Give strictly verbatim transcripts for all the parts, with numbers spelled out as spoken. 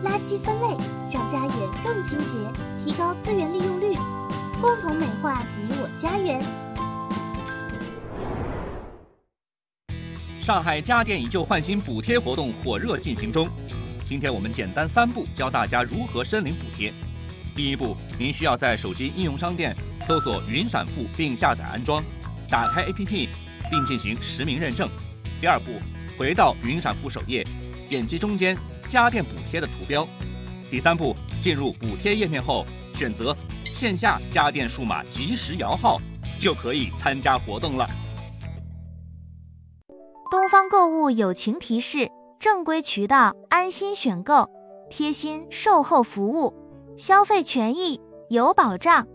垃圾分类，让家园更清洁，提高资源利用率，共同美化你我家园。 上海家电以旧换新补贴活动火热进行中，今天我们简单三步教大家如何申领补贴。第一步，您需要在手机应用商店搜索云闪付并下载安装，打开 A P P 并进行实名认证。第二步，回到云闪付首页，点击中间家电补贴的图标。第三步，进入补贴页面后，选择线下家电数码即时摇号，就可以参加活动了。 东方购物友情提示：正规渠道安心选购，贴心售后服务，消费权益有保障。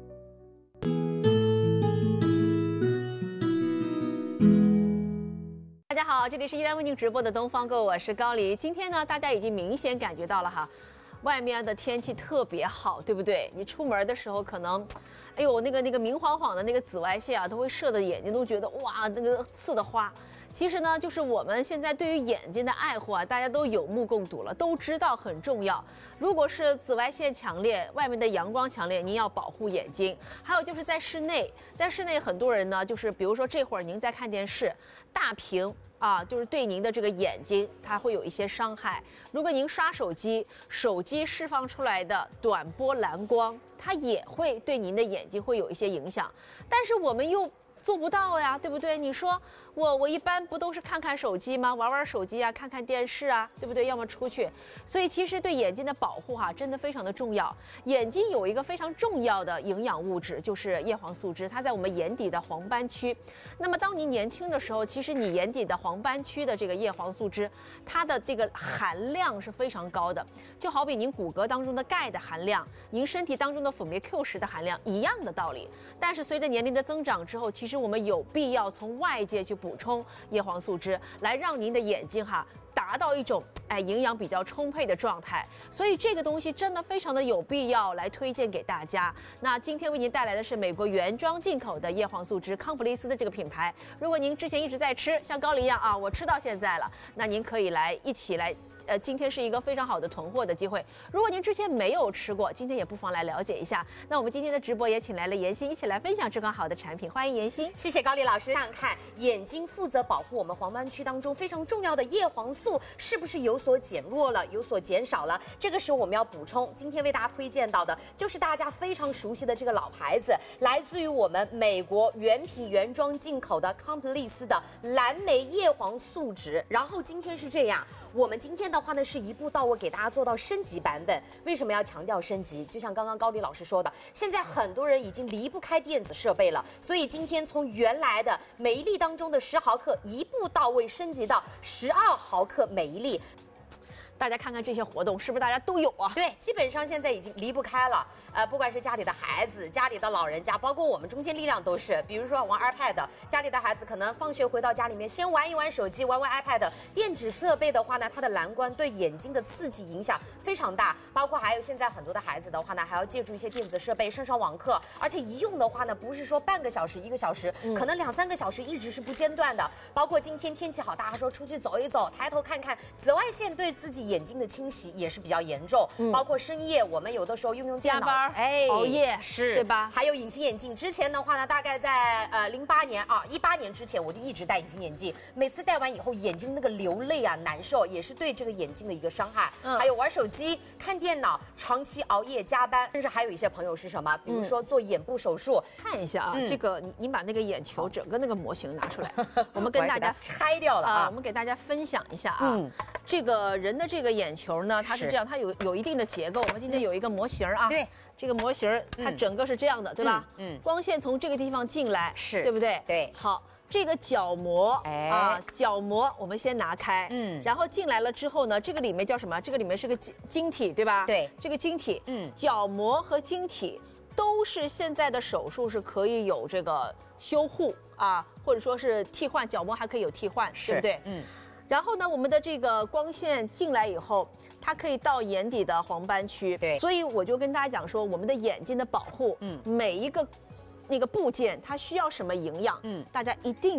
大家好，这里是依然为您直播的东方购物，我是高黎。今天呢，大家已经明显感觉到了哈，外面的天气特别好，对不对？你出门的时候可能，哎呦，那个那个明晃晃的那个紫外线啊，都会射的眼睛都觉得哇，那个刺的花。其实呢，就是我们现在对于眼睛的爱护啊，大家都有目共睹了，都知道很重要。如果是紫外线强烈，外面的阳光强烈，您要保护眼睛。还有就是在室内，在室内很多人呢，就是比如说这会儿您在看电视，大屏啊，就是对您的这个眼睛它会有一些伤害。如果您刷手机，手机释放出来的短波蓝光，它也会对您的眼睛会有一些影响。但是我们又做不到呀，对不对？你说我我一般不都是看看手机吗？玩玩手机啊，看看电视啊，对不对？要么出去。所以其实对眼睛的保护哈、啊，真的非常的重要。眼睛有一个非常重要的营养物质，就是叶黄素汁，它在我们眼底的黄斑区。那么当你年轻的时候，其实你眼底的黄斑区的这个叶黄素汁，它的这个含量是非常高的，就好比您骨骼当中的钙的含量，您身体当中的辅酶 Q 十的含量一样的道理。但是随着年龄的增长之后，其实我们有必要从外界去补充叶黄素汁，来让您的眼睛哈达到一种哎营养比较充沛的状态。所以这个东西真的非常的有必要来推荐给大家。那今天为您带来的是美国原装进口的叶黄素汁，康普利斯的这个品牌。如果您之前一直在吃，像高黎一样啊，我吃到现在了，那您可以来一起来。呃，今天是一个非常好的囤货的机会。如果您之前没有吃过，今天也不妨来了解一下。那我们今天的直播也请来了妍希，一起来分享这款好的产品。欢迎妍希。 谢谢高丽老师。看看眼睛负责保护我们黄斑区当中非常重要的叶黄素是不是有所减弱了，有所减少了？这个时候我们要补充。今天为大家推荐到的就是大家非常熟悉的这个老牌子，来自于我们美国原品原装进口的康普利斯的蓝莓叶黄素酯。然后今天是这样。我们今天的话呢，是一步到位给大家做到升级版本。为什么要强调升级？就像刚刚高丽老师说的，现在很多人已经离不开电子设备了，所以今天从原来的每一粒当中的十毫克一步到位升级到十二毫克每一粒。 大家看看这些活动，是不是大家都有啊？ 对，基本上现在已经离不开了。呃，不管是家里的孩子、家里的老人家，包括我们中坚力量都是。比如说玩 iPad， 家里的孩子可能放学回到家里面，先玩一玩手机，玩玩 iPad。电子设备的话呢，它的蓝光对眼睛的刺激影响非常大。包括还有现在很多的孩子的话呢，还要借助一些电子设备上上网课，而且一用的话呢，不是说半个小时、一个小时，嗯、可能两三个小时一直是不间断的。包括今天天气好，大家说出去走一走，抬头看看，紫外线对自己眼睛的侵袭也是比较严重。嗯、包括深夜，我们有的时候用用电脑， 加班，哎，熬夜是， 对吧？ 还有隐形眼镜，之前的话呢，大概在呃零八年啊一八年之前，我就一直戴隐形眼镜，每次戴完以后眼睛那个流泪啊难受，也是对这个眼睛的一个伤害。嗯、还有玩手机、看电脑、长期熬夜加班，甚至还有一些朋友是什么，比如说做眼部手术。 嗯、看一下啊，嗯、这个你你把那个眼球整个那个模型拿出来，我们跟大家拆掉了啊、 呃，我们给大家分享一下啊。嗯，这个人的这个眼球呢，它是这样，它有有一定的结构。我们今天有一个模型啊。对。这个模型它整个是这样的，嗯、对吧？嗯，嗯光线从这个地方进来， 是对不对？ 对。 好，这个角膜，哎啊，角膜我们先拿开，嗯，然后进来了之后呢，这个里面叫什么？这个里面是个晶晶体，对吧？ 对， 这个晶体，嗯，角膜和晶体都是现在的手术是可以有这个修护啊，或者说是替换角膜还可以有替换，对不对？嗯。然后呢，我们的这个光线进来以后，它可以到眼底的黄斑区。 对， 所以我就跟大家讲说，我们的眼睛的保护，嗯，每一个那个部件它需要什么营养，嗯，大家一定要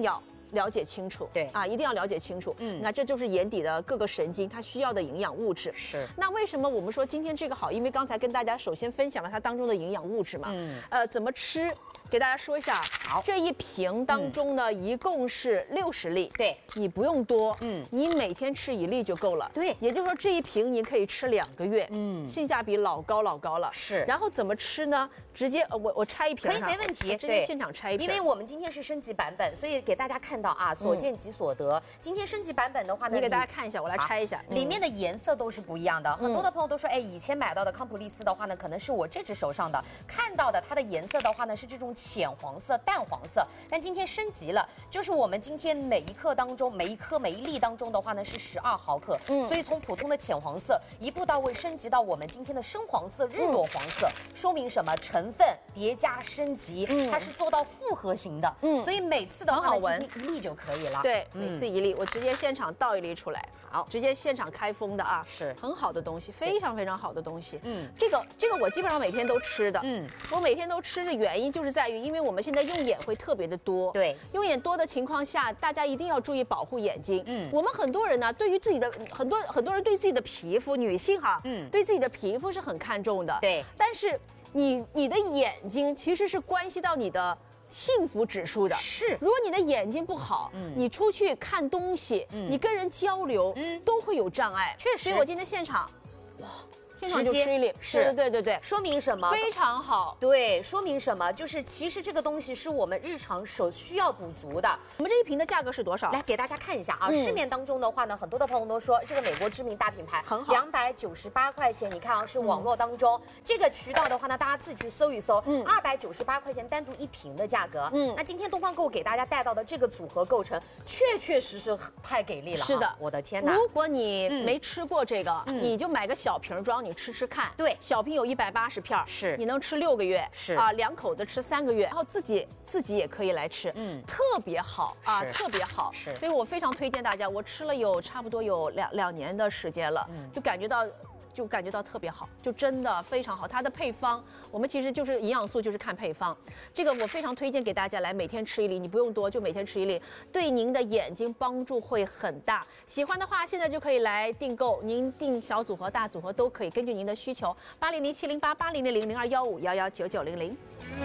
了解清楚。 对啊，一定要了解清楚。 嗯， 那这就是眼底的各个神经它需要的营养物质。 是。 那为什么我们说今天这个好？因为刚才跟大家首先分享了它当中的营养物质嘛。嗯。呃，怎么吃？给大家说一下。 好。 这一瓶当中呢，嗯、一共是六十粒。 对。 你不用多。 嗯。 你每天吃一粒就够了。 对。 也就是说这一瓶你可以吃两个月。嗯。性价比老高老高了。 是。 然后怎么吃呢？直接呃我我拆一瓶。 可以没问题。 直接现场拆一瓶。 因为我们今天是升级版本，所以给大家看到啊，所见即所得。嗯、今天升级版本的话呢， 你给大家看一下，我来拆一下， 嗯、里面的颜色都是不一样的。很多的朋友都说，哎，以前买到的康普利斯的话呢，可能是我这只手上的看到的，它的颜色的话呢是这种浅黄色、淡黄色。但今天升级了，就是我们今天每一克当中，每一颗每一粒当中的话呢是十二毫克，嗯，所以从普通的浅黄色一步到位升级到我们今天的深黄色、日落黄色，嗯、说明什么？成分叠加升级，嗯、它是做到复合型的，嗯，所以每次的话呢，今天一粒就可以了。 对，每次一粒，我直接现场倒一粒出来， 好， 直接现场开封的啊， 是很好的东西，非常非常好的东西。 嗯， 这个这个我基本上每天都吃的， 嗯， 我每天都吃的原因就是在于，因为我们现在用眼会特别的多， 对， 用眼多的情况下，大家一定要注意保护眼睛。 嗯， 我们很多人呢，对于自己的很多很多人对自己的皮肤，女性哈，嗯，对自己的皮肤是很看重的， 对， 但是你你的眼睛其实是关系到你的幸福指数的。 是， 如果你的眼睛不好，嗯，你出去看东西，嗯，你跟人交流，嗯，都会有障碍。 确实， 所以我今天现场，哇。现场就吃一粒， 是， 对对对对， 说明什么？ 非常好。 对，说明什么？就是其实这个东西是我们日常所需要补足的。 我们这一瓶的价格是多少？ 来给大家看一下啊，嗯、市面当中的话呢，很多的朋友都说这个美国知名大品牌很好， 两百九十八块钱。你看啊，是网络当中、嗯、这个渠道的话呢，大家自己去搜一搜，嗯，二百九十八块钱单独一瓶的价格。嗯，那今天东方购给大家带到的这个组合构成，确确实实太给力了。 是的， 我的天哪！ 如果你没吃过这个，嗯、你就买个小瓶装，你吃吃看。 对。 小瓶有一百八十片， 是你能吃六个月， 是啊，两口子吃三个月，然后自己自己也可以来吃，嗯，特别好啊，特别好， 是， 所以我非常推荐大家，我吃了有差不多有两两年的时间了，嗯，就感觉到。就感觉到特别好，就真的非常好。它的配方，我们其实就是营养素，就是看配方。这个我非常推荐给大家来每天吃一粒，你不用多，就每天吃一粒，对您的眼睛帮助会很大。喜欢的话，现在就可以来订购，您订小组合、大组合都可以，根据您的需求，八零零七零八八零零零零二幺五幺幺九九零零。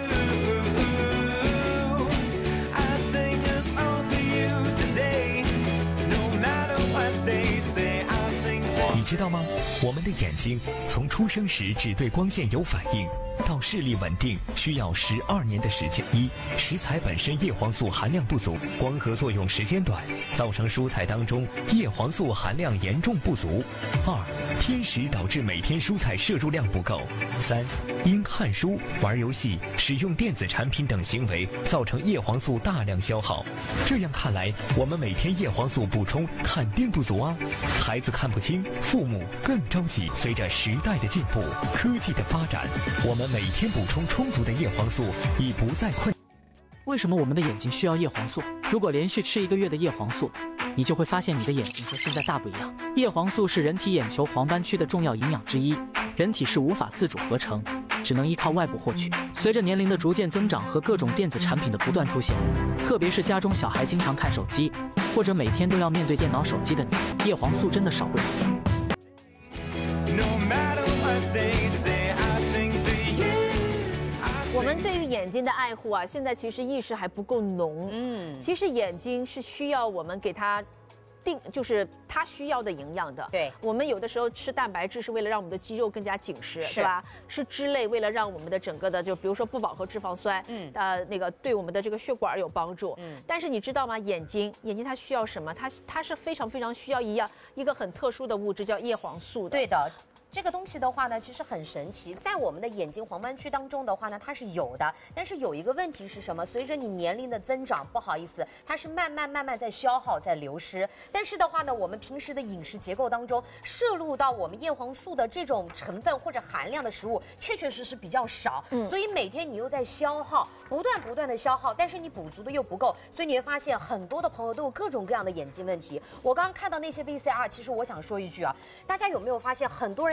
你知道吗？我们的眼睛从出生时只对光线有反应，到视力稳定需要十二年的时间。一、食材本身叶黄素含量不足，光合作用时间短，造成蔬菜当中叶黄素含量严重不足。二、偏食导致每天蔬菜摄入量不够。三、因看书、玩游戏、使用电子产品等行为，造成叶黄素大量消耗。这样看来，我们每天叶黄素补充肯定不足啊！孩子看不清，父母更着急。随着时代的进步，科技的发展，我们每天补充充足的叶黄素已不再困。 为什么我们的眼睛需要叶黄素？如果连续吃一个月的叶黄素，你就会发现你的眼睛和现在大不一样。叶黄素是人体眼球黄斑区的重要营养之一，人体是无法自主合成，只能依靠外部获取。随着年龄的逐渐增长和各种电子产品的不断出现，特别是家中小孩经常看手机，或者每天都要面对电脑、手机的你，叶黄素真的少不了。 我们对于眼睛的爱护啊，现在其实意识还不够浓。嗯，其实眼睛是需要我们给它定，就是它需要的营养的。 对， 我们有的时候吃蛋白质是为了让我们的肌肉更加紧实， 是对吧？吃脂类为了让我们的整个的，就比如说不饱和脂肪酸，嗯，呃，那个对我们的这个血管有帮助。嗯，但是你知道吗？眼睛，眼睛它需要什么？它它是非常非常需要一样一个很特殊的物质，叫叶黄素的。 对的。这个东西的话呢，其实很神奇，在我们的眼睛黄斑区当中的话呢，它是有的。但是有一个问题是什么？随着你年龄的增长，不好意思，它是慢慢慢慢在消耗，在流失。但是的话呢，我们平时的饮食结构当中摄入到我们叶黄素的这种成分或者含量的食物，确确实实比较少。嗯，所以每天你又在消耗，不断不断的消耗，但是你补足的又不够，所以你会发现很多的朋友都有各种各样的眼睛问题。我刚刚看到那些 V C R， 其实我想说一句啊，大家有没有发现很多人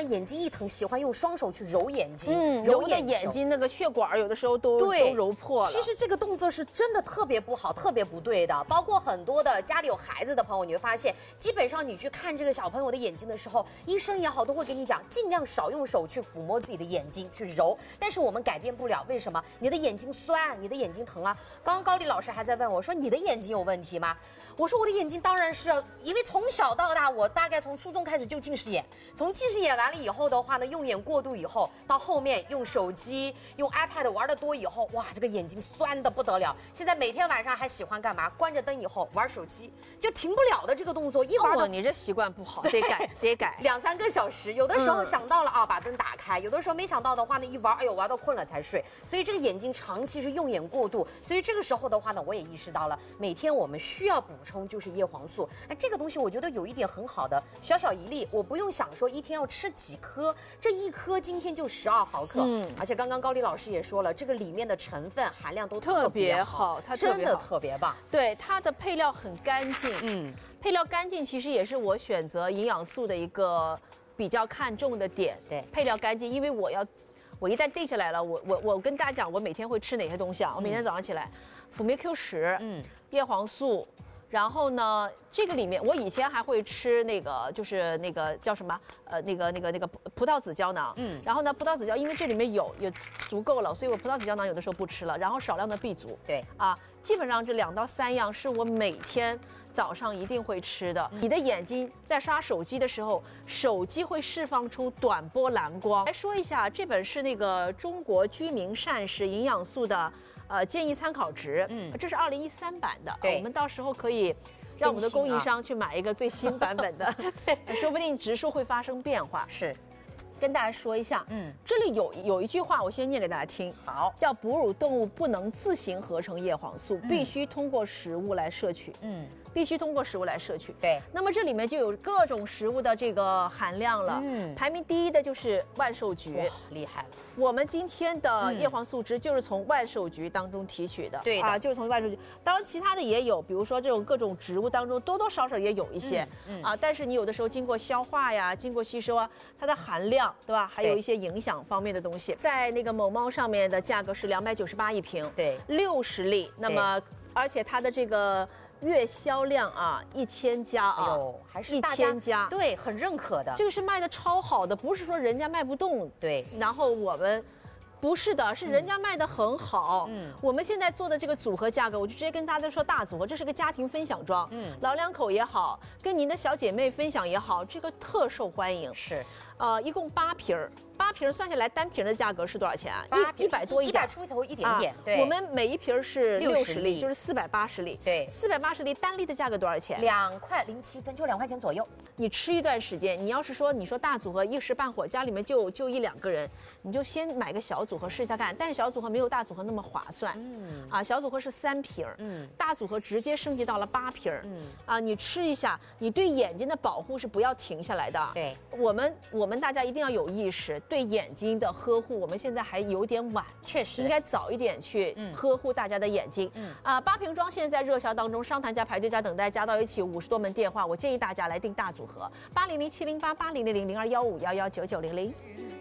眼睛一疼，喜欢用双手去揉眼睛， 嗯，揉的眼睛那个血管有的时候都都揉破了。 其实这个动作是真的特别不好，特别不对的。包括很多的家里有孩子的朋友，你会发现，基本上你去看这个小朋友的眼睛的时候，医生也好都会给你讲，尽量少用手去抚摸自己的眼睛去揉。但是我们改变不了，为什么？你的眼睛酸，你的眼睛疼啊。刚刚高丽老师还在问我说，你的眼睛有问题吗？我说我的眼睛当然是，因为从小到大，我大概从初中开始就近视眼，从近视眼完了以后的话呢，用眼过度以后，到后面用手机、用 iPad 玩的多以后，哇，这个眼睛酸的不得了。现在每天晚上还喜欢干嘛？关着灯以后玩手机，就停不了的这个动作，一玩哦，你这习惯不好，得改，得改。 两三个小时，有的时候想到了啊，把灯打开；有的时候没想到的话呢，一玩，哎呦，玩到困了才睡。所以这个眼睛长期是用眼过度，所以这个时候的话呢，我也意识到了，每天我们需要补充就是叶黄素。那这个东西我觉得有一点很好的，小小一粒，我不用想说一天要吃几颗，这一颗今天就十二毫克。嗯，而且刚刚高丽老师也说了，这个里面的成分含量都特别好， 它真的特别棒。 对，它的配料很干净。 嗯， 配料干净其实也是我选择营养素的一个比较看重的点。 对， 配料干净，因为我要，我一旦定下来了，我我我跟大家讲，我每天会吃哪些东西啊？我每天早上起来，辅酶 Q 十，嗯，叶黄素。然后呢，这个里面我以前还会吃那个，就是那个叫什么，呃，那个那个那个葡萄籽胶囊，嗯，然后呢，葡萄籽胶因为这里面有也足够了，所以我葡萄籽胶囊有的时候不吃了，然后少量的 B 族， 对， 啊，基本上这两到三样是我每天早上一定会吃的。嗯、你的眼睛在刷手机的时候，手机会释放出短波蓝光。来说一下，这本是那个中国居民膳食营养素的。呃，建议参考值，嗯，这是二零一三版的， 对， 我们到时候可以让我们的供应商去买一个最新版本的，对，说不定植数会发生变化。 是， 跟大家说一下，嗯，这里有有一句话，我先念给大家听， 好， 叫哺乳动物不能自行合成叶黄素，嗯、必须通过食物来摄取，嗯。必须通过食物来摄取。 对， 那么这里面就有各种食物的这个含量了。嗯，排名第一的就是万寿菊， 哇，厉害了！ 我们今天的叶黄素汁就是从万寿菊当中提取的。 对啊，就是从万寿菊。当然，其他的也有，比如说这种各种植物当中多多少少也有一些。嗯啊，但是你有的时候经过消化呀，经过吸收啊，它的含量，对吧？还有一些影响方面的东西。在那个某猫上面的价格是两百九十八一瓶， 对， 六十粒。那么，而且它的这个。月销量啊，一千家啊， 哎呦，还是一千家， 对，很认可的。 这个是卖的超好的，不是说人家卖不动， 对。 然后我们不是的，是人家卖的很好。嗯，我们现在做的这个组合价格，我就直接跟大家说大组合，这是个家庭分享装，嗯，老两口也好，跟您的小姐妹分享也好，这个特受欢迎。 是， 呃，一共八瓶儿。八瓶算下来，单瓶的价格是多少钱啊？ 八一百多一点， 一百出头一点点。 啊、 对， 我们每一瓶是六十粒，就是四百八十粒。 对， 四百八十粒单粒的价格多少钱？ 两块零七分，就两块钱左右。 你吃一段时间，你要是说你说大组合一时半会家里面就就一两个人，你就先买个小组合试一下看。但是小组合没有大组合那么划算。嗯。啊，小组合是三瓶，嗯，大组合直接升级到了八瓶，嗯。啊，你吃一下，你对眼睛的保护是不要停下来的。 对， 我们我们大家一定要有意识，对眼睛的。的呵护，我们现在还有点晚， 确实应该早一点去呵护大家的眼睛。嗯啊，八瓶装现在在热销当中，商谈价、排队价、等待加到一起五十多门电话，我建议大家来订大组合，八零零七零八八零零零零二幺五幺幺九九零零。